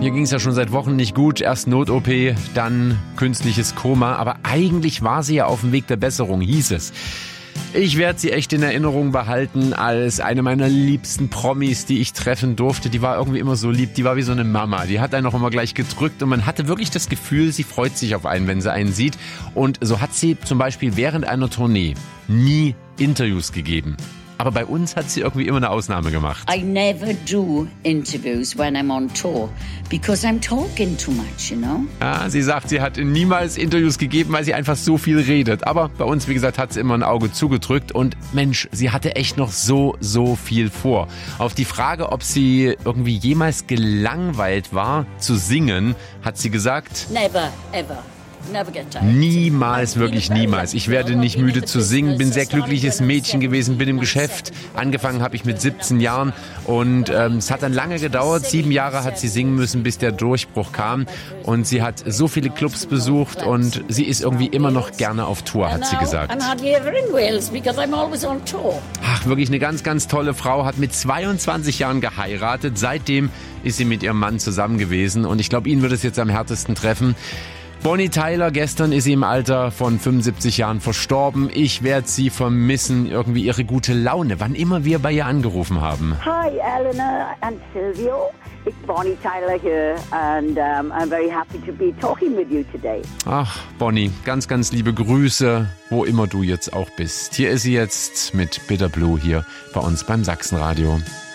Hier ging es ja schon seit Wochen nicht gut. Erst Not-OP, dann künstliches Koma. Aber eigentlich war sie ja auf dem Weg der Besserung, hieß es. Ich werde sie echt in Erinnerung behalten als eine meiner liebsten Promis, die ich treffen durfte. Die war irgendwie immer so lieb, die war wie so eine Mama. Die hat einen auch immer gleich gedrückt und man hatte wirklich das Gefühl, sie freut sich auf einen, wenn sie einen sieht. Und so hat sie zum Beispiel während einer Tournee nie Interviews gegeben. Aber bei uns hat sie irgendwie immer eine Ausnahme gemacht. I never do interviews when I'm on tour because I'm talking too much, you know? Ja, sie sagt, sie hat niemals Interviews gegeben, weil sie einfach so viel redet. Aber bei uns, wie gesagt, hat sie immer ein Auge zugedrückt. Und Mensch, sie hatte echt noch so viel vor. Auf die Frage, ob sie irgendwie jemals gelangweilt war zu singen, hat sie gesagt: Never, ever. Niemals, wirklich niemals. Ich werde nicht müde zu singen, bin sehr glückliches Mädchen gewesen, bin im Geschäft. Angefangen habe ich mit 17 Jahren und es hat dann lange gedauert. 7 Jahre hat sie singen müssen, bis der Durchbruch kam. Und sie hat so viele Clubs besucht und sie ist irgendwie immer noch gerne auf Tour, hat sie gesagt. Ach, wirklich eine ganz tolle Frau, hat mit 22 Jahren geheiratet. Seitdem ist sie mit ihrem Mann zusammen gewesen und ich glaube, ihn wird es jetzt am härtesten treffen. Bonnie Tyler, gestern ist sie im Alter von 75 Jahren verstorben. Ich werde sie vermissen, irgendwie ihre gute Laune, wann immer wir bei ihr angerufen haben. Hi Eleanor and Silvio, it's Bonnie Tyler here and I'm very happy to be talking with you today. Ach, Bonnie, ganz liebe Grüße, wo immer du jetzt auch bist. Hier ist sie jetzt mit Bitter Blue hier bei uns beim Sachsenradio.